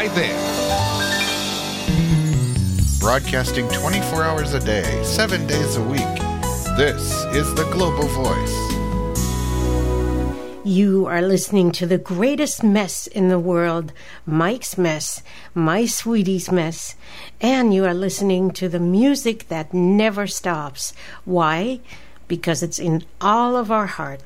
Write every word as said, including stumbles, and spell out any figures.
Hi there. Broadcasting twenty-four hours a day, seven days a week. This is the Global Voice. You are listening to the greatest mess in the world, Mike's Mess, My Sweetie's Mess, and you are listening to the music that never stops. Why? Because it's in all of our hearts.